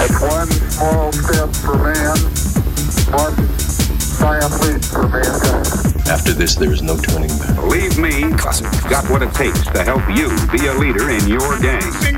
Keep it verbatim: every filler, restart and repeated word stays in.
That's one small step for man, one giant leap for mankind. After this, there is no turning back. Believe me, got what it takes to help you be a leader in your gang.